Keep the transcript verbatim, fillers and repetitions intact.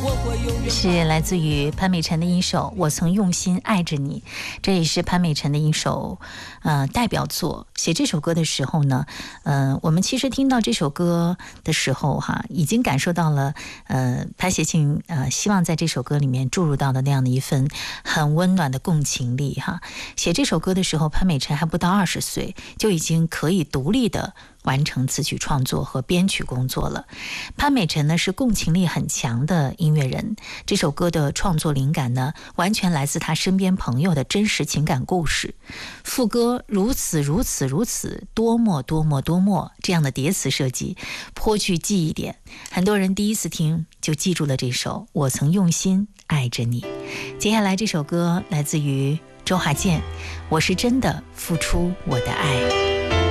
是来自于潘美辰的一首《我曾用心爱着你》，这也是潘美辰的一首呃代表作。写这首歌的时候呢，呃，我们其实听到这首歌的时候哈，已经感受到了呃潘协庆呃希望在这首歌里面注入到的那样的一份很温暖的共情力哈。写这首歌的时候，潘美辰还不到二十岁，就已经可以独立的完成词曲创作和编曲工作了。潘美辰呢是共情力很强的音乐人，这首歌的创作灵感呢完全来自他身边朋友的真实情感故事。副歌如此如此如此多么多么多么这样的叠词设计颇具记忆点，很多人第一次听就记住了这首《我曾用心爱着你》。接下来这首歌来自于周华健，我是真的付出我的爱。